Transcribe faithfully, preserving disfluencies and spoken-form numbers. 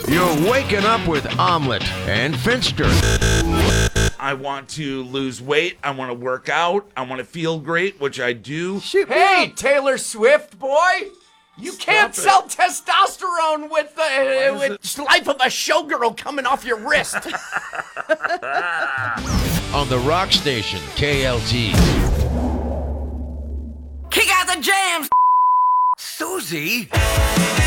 You're waking up with Omelet and Finster. I want to lose weight. I want to work out. I want to feel great, which I do. Hey, Taylor Swift boy! You can't it. sell testosterone with the uh, is with life of a showgirl coming off your wrist. On the rock station, K L T. Kick out the jams, Susie.